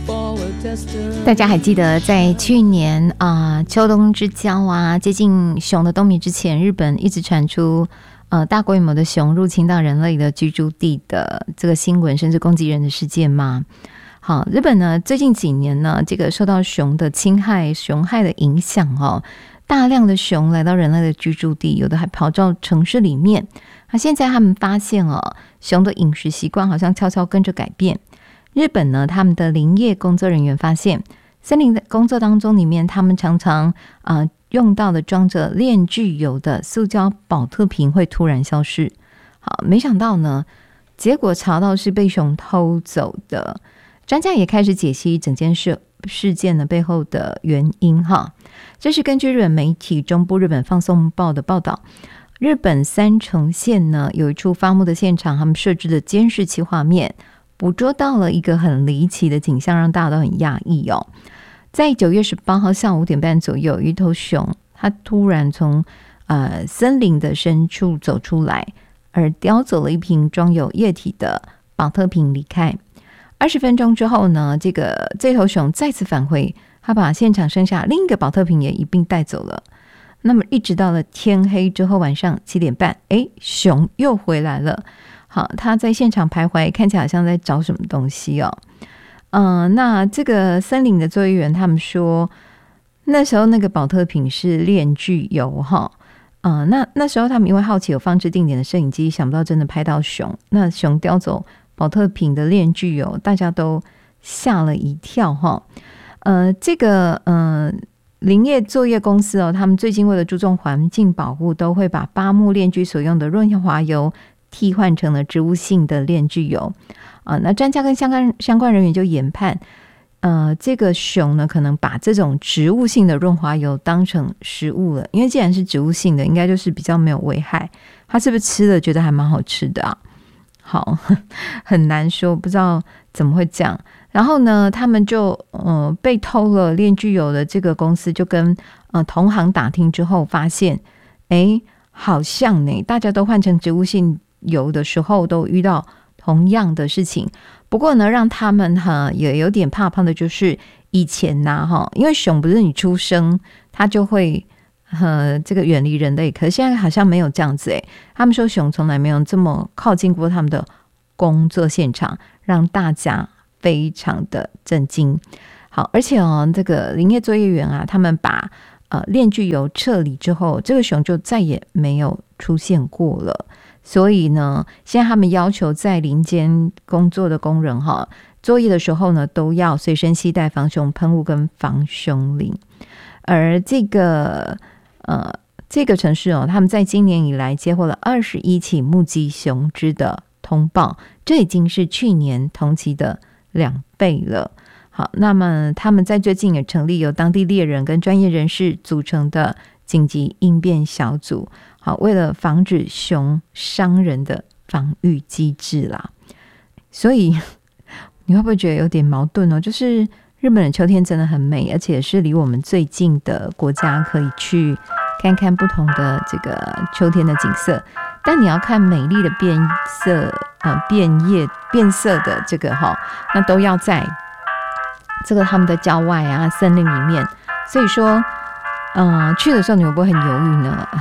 大家还记得在去年秋冬之交接近熊的冬眠之前，日本一直传出大规模的熊入侵到人类的居住地的这个新闻，甚至攻击人的事件吗？好，日本呢最近几年呢，这个受到熊的侵害、熊害的影响大量的熊来到人类的居住地，有的还跑到城市里面。现在他们发现熊的饮食习惯好像悄悄跟着改变。日本呢，他们的林业工作人员发现，森林的工作当中里面，他们常常用到的装着炼具油的塑胶保特瓶会突然消失。好，没想到呢，结果查到是被熊偷走的。专家也开始解析整件事件的背后的原因这是根据日本媒体中部日本放送报的报道。日本三重县呢有一处发木的现场，他们设置的监视器画面捕捉到了一个很离奇的景象，让大家都很讶异在9月18号下午5点半左右，一头熊它突然从森林的深处走出来，而叼走了一瓶装有液体的保特瓶离开。20分钟之后呢，这头熊再次返回，它把现场剩下另一个保特瓶也一并带走了。那么一直到了天黑之后，晚上7点半，熊又回来了。好，他在现场徘徊，看起来好像在找什么东西那这个森林的作业员他们说，那时候那个保特瓶是炼具油那时候他们因为好奇有放置定点的摄影机，想不到真的拍到熊。那熊叼走保特瓶的炼具油，大家都吓了一跳林业作业公司他们最近为了注重环境保护，都会把伐木炼具所用的润滑油替换成了植物性的炼具油那专家跟相关人员就研判这个熊呢可能把这种植物性的润滑油当成食物了，因为既然是植物性的，应该就是比较没有危害，它是不是吃了觉得还蛮好吃的好，很难说，不知道怎么会这样。然后呢，他们就被偷了炼具油的这个公司就跟同行打听之后发现，好像呢大家都换成植物性油的时候都遇到同样的事情。不过呢，让他们也有点怕的就是以前因为熊不是你出生它就会这个远离人类，可是现在好像没有这样子他们说熊从来没有这么靠近过他们的工作现场，让大家非常的震惊。好，而且这个林业作业员他们把炼具油撤离之后，这个熊就再也没有出现过了。所以呢，现在他们要求在林间工作的工人作业的时候呢，都要随身携带防熊喷雾跟防熊铃。而这个城市他们在今年以来接获了21起目击熊只的通报，这已经是去年同期的2倍了。好，那么他们在最近也成立由当地猎人跟专业人士组成的紧急应变小组，好，为了防止熊伤人的防御机制啦。所以你会不会觉得有点矛盾就是日本的秋天真的很美，而且是离我们最近的国家，可以去看看不同的这个秋天的景色。但你要看美丽的变色的这个那都要在这个他们的郊外森林里面。所以说去的时候你会不会很犹豫呢？